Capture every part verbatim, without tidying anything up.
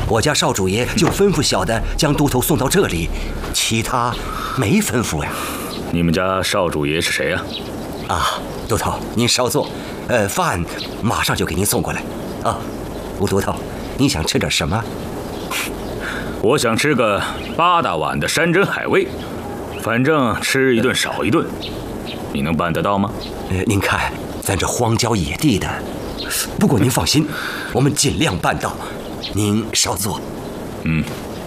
我家少主爷就吩咐小的将都头送到这里，其他没吩咐呀。 你们家少主爷是谁呀？ 啊，都头，您稍坐，呃，饭马上就给您送过来。啊，吴都头，你想吃点什么？ 我想吃个八大碗的山珍海味，反正吃一顿少一顿，你能办得到吗？ 呃，您看咱这荒郊野地的，不过您放心，我们尽量办到。您稍坐。 嗯。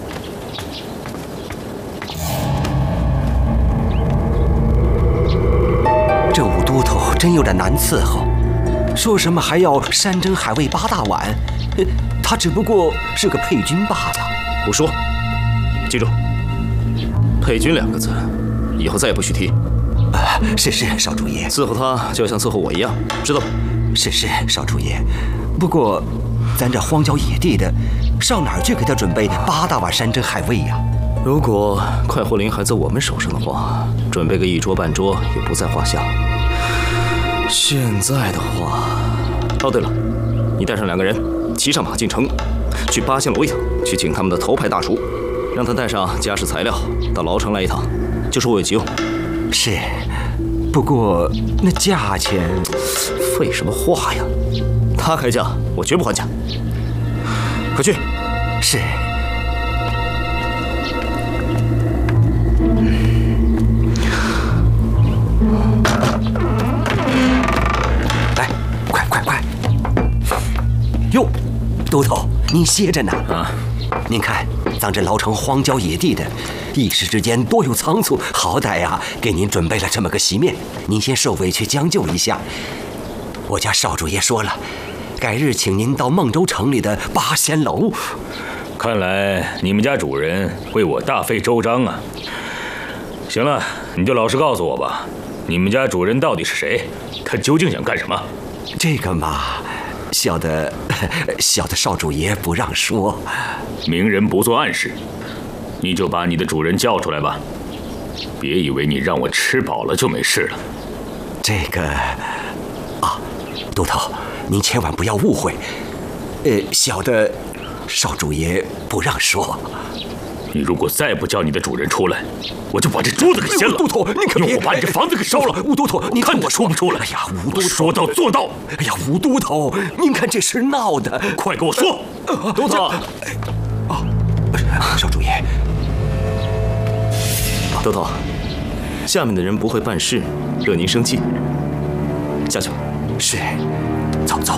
这武都头真有点难伺候，说什么还要山珍海味八大碗，他只不过是个配军罢了。 胡说！记住，配军两个字，以后再也不许提。 啊，是是，少主爷。 伺候他就要像伺候我一样，知道吗？ 是是，少主爷。不过，咱这荒郊野地的，上哪儿去给他准备八大碗山珍海味呀？ 如果快活林还在我们手上的话，准备个一桌半桌也不在话下。现在的话，哦对了，你带上两个人，骑上马进城，去八仙楼一趟，去请他们的头牌大厨，让他带上家事材料到牢城来一趟，就说我有急用。 是，不过那价钱…… 废什么话呀！他开价，我绝不还价。快去！ 是。来，快快快！哟，都头，您歇着呢。 啊， 您看，咱这牢城荒郊野地的，一时之间多有仓促，好歹呀，给您准备了这么个席面，您先受委屈将就一下。我家少主爷说了，改日请您到孟州城里的八仙楼。 看来你们家主人为我大费周章啊。行了，你就老实告诉我吧，你们家主人到底是谁？他究竟想干什么？ 这个嘛，小的小的少主爷不让说。 明人不做暗事，你就把你的主人叫出来吧。别以为你让我吃饱了就没事了。 这个啊，都头，您千万不要误会。呃，小的少主爷不让说。 你如果再不叫你的主人出来，我就把这桌子给掀了。 都头，您可别用我把你这房子给烧了。 吴都头，您看我说不出来。 哎呀，吴都头， 说到做到。 哎呀，吴都头，您看这是闹的， 快给我说。 都头， 啊，少主爷。 都头，下面的人不会办事，惹您生气。下去吧。 是，走走。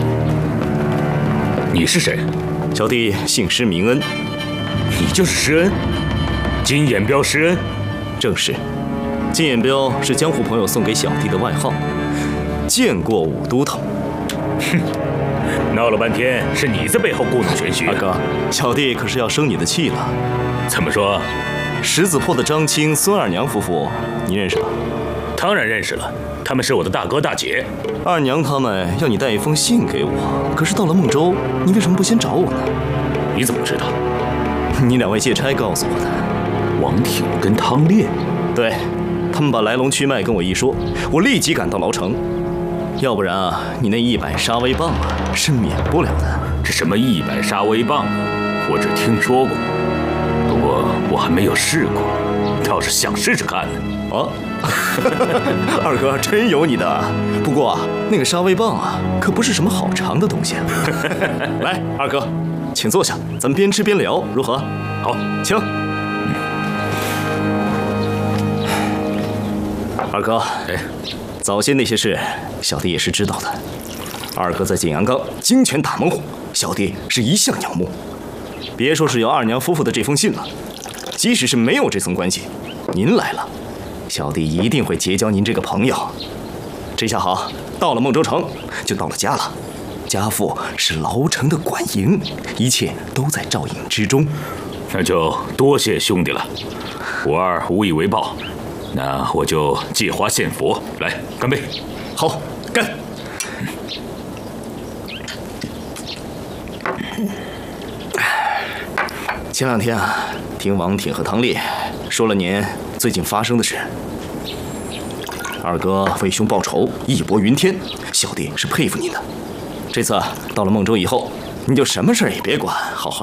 你是谁？ 小弟姓施名恩。 你就是施恩，金眼彪施恩。 正是，金眼彪是江湖朋友送给小弟的外号。见过武都头。 哼，闹了半天是你在背后故弄玄虚。 二哥，小弟可是要生你的气了。 怎么说？ 石子坡的张青、孙二娘夫妇，你认识吧？ 当然认识了，他们是我的大哥大姐。 二娘他们要你带一封信给我，可是到了孟州，你为什么不先找我呢？ 你怎么知道？ 你两位借差告诉我的。 王挺跟汤烈？ 对，他们把来龙去脉跟我一说，我立即赶到牢城。要不然啊，你那一百杀威棒啊是免不了的。 这什么一百杀威棒啊，我只听说过，不过我还没有试过，倒是想试试看呢。 啊，二哥真有你的。不过啊，那个杀威棒啊，可不是什么好长的东西啊。来，二哥，请坐下，咱们边吃边聊，如何？ 好， 请。二哥， 哎， 早些那些事，小弟也是知道的。二哥在景阳冈金拳打猛虎，小弟是一向仰慕。别说是有二娘夫妇的这封信了，即使是没有这层关系，您来了，小弟一定会结交您这个朋友。这下好，到了孟州城，就到了家了。家父是牢城的管营，一切都在照应之中。 那就多谢兄弟了，我二无以为报。那我就借花献佛，来干杯！ 好，干！前两天啊，听王挺和汤烈说了您最近发生的事。二哥为兄报仇，义薄云天，小弟是佩服您的。这次到了孟州以后，您就什么事儿也别管，好好